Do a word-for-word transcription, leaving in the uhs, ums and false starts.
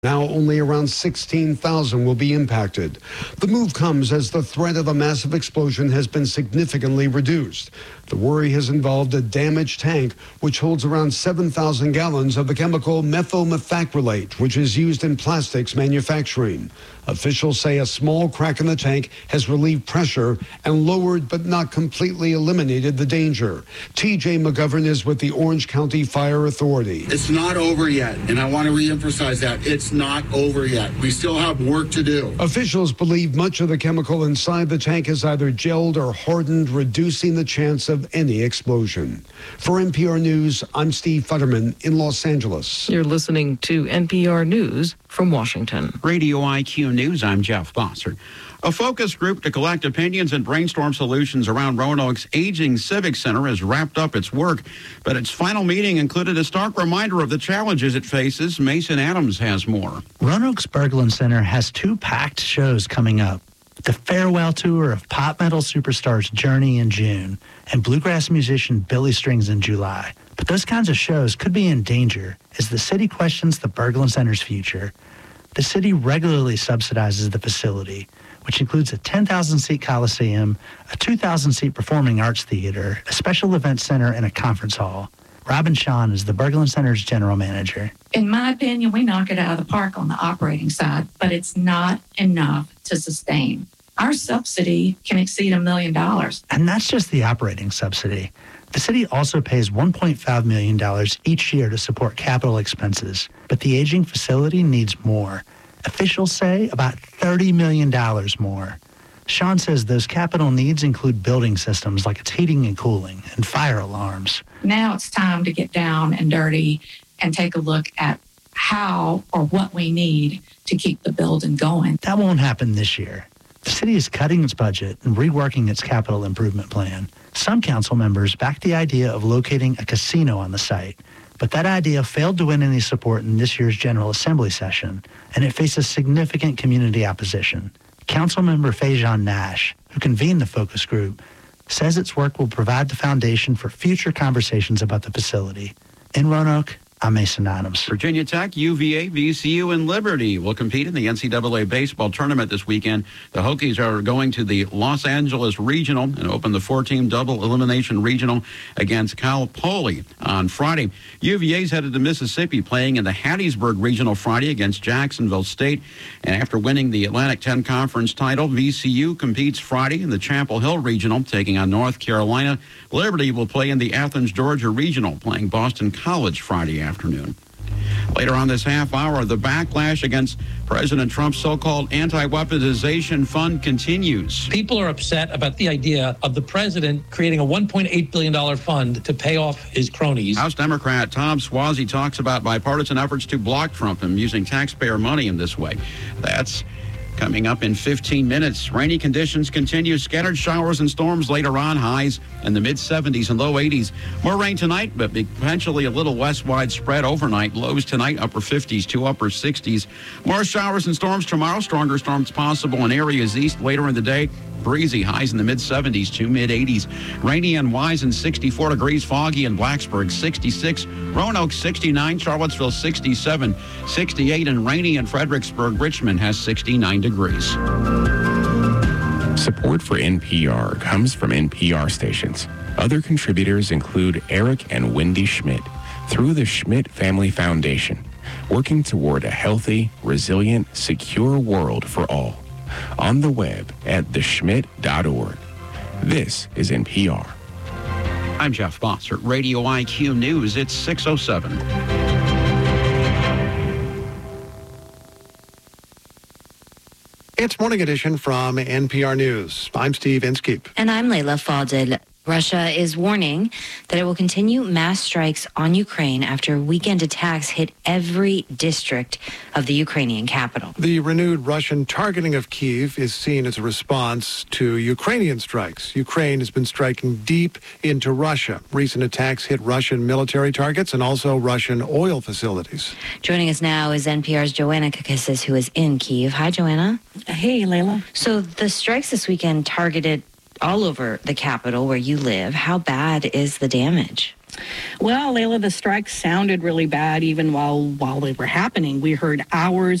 Now only around sixteen thousand will be impacted. The move comes as the threat of a massive explosion has been significantly reduced. The worry has involved a damaged tank, which holds around seven thousand gallons of the chemical methylmethacrylate, which is used in plastics manufacturing. Officials say a small crack in the tank has relieved pressure and lowered but not completely eliminated the danger. T J McGovern is with the Orange County Fire Authority. It's not over yet, and I want to reemphasize that. It's not over yet. We still have work to do. Officials believe much of the chemical inside the tank is either gelled or hardened, reducing the chance of any explosion. For N P R News, I'm Steve Futterman in Los Angeles. You're listening to N P R News from Washington. Radio I Q News, I'm Jeff Bossert. A focus group to collect opinions and brainstorm solutions around Roanoke's aging civic center has wrapped up its work, but its final meeting included a stark reminder of the challenges it faces. Mason Adams has more. Roanoke's Berglund Center has two packed shows coming up. The farewell tour of pop metal superstars Journey in June and bluegrass musician Billy Strings in July. But those kinds of shows could be in danger as the city questions the Berglund Center's future. The city regularly subsidizes the facility, which includes a ten thousand seat Coliseum, a two thousand seat performing arts theater, a special event center, and a conference hall. Robin Sean is the Berglund Center's general manager. In my opinion, we knock it out of the park on the operating side, but it's not enough to sustain. Our subsidy can exceed a million dollars. And that's just the operating subsidy. The city also pays one point five million dollars each year to support capital expenses, but the aging facility needs more. Officials say about thirty million dollars more. Sean says those capital needs include building systems like its heating and cooling and fire alarms. Now it's time to get down and dirty and take a look at how or what we need to keep the building going. That won't happen this year. The city is cutting its budget and reworking its capital improvement plan. Some council members backed the idea of locating a casino on the site, but that idea failed to win any support in this year's General Assembly session, and it faces significant community opposition. Councilmember Fajon Nash, who convened the focus group, says its work will provide the foundation for future conversations about the facility. In Roanoke, I'm Mason Adams. Virginia Tech, U V A, V C U, and Liberty will compete in the N C double A baseball tournament this weekend. The Hokies are going to the Los Angeles Regional and open the four-team double elimination regional against Cal Poly on Friday. U V A's headed to Mississippi, playing in the Hattiesburg Regional Friday against Jacksonville State. And after winning the Atlantic ten Conference title, V C U competes Friday in the Chapel Hill Regional, taking on North Carolina. Liberty will play in the Athens, Georgia Regional, playing Boston College Friday afternoon. afternoon. Later on this half hour, the backlash against President Trump's so-called anti-weaponization fund continues. People are upset about the idea of the president creating a one point eight billion dollars fund to pay off his cronies. House Democrat Tom Suozzi talks about bipartisan efforts to block Trump and using taxpayer money in this way. That's coming up in fifteen minutes. Rainy conditions continue. Scattered showers and storms later on. Highs in the mid seventies and low eighties. More rain tonight, but potentially a little less widespread overnight. Lows tonight, upper fifties to upper sixties. More showers and storms tomorrow. Stronger storms possible in areas east later in the day. Breezy, highs in the mid seventies to mid eighties. Rainy and Wise in sixty-four degrees. Foggy in Blacksburg, sixty-six. Roanoke, sixty-nine. Charlottesville, sixty-seven. sixty-eight. And rainy in Fredericksburg. Richmond has sixty-nine degrees. Support for N P R comes from N P R stations. Other contributors include Eric and Wendy Schmidt through the Schmidt Family Foundation, working toward a healthy, resilient, secure world for all. On the web at the schmidt dot org. This is N P R. I'm Jeff Bossert, Radio I Q News. It's six oh seven. It's Morning Edition from N P R News. I'm Steve Inskeep. And I'm Layla Fadel. Russia is warning that it will continue mass strikes on Ukraine after weekend attacks hit every district of the Ukrainian capital. The renewed Russian targeting of Kyiv is seen as a response to Ukrainian strikes. Ukraine has been striking deep into Russia. Recent attacks hit Russian military targets and also Russian oil facilities. Joining us now is N P R's Joanna Kakissis, who is in Kyiv. Hi, Joanna. Hey, Layla. So the strikes this weekend targeted all over the capital where you live. How bad is the damage? Well, Layla, the strikes sounded really bad even while while they were happening. We heard hours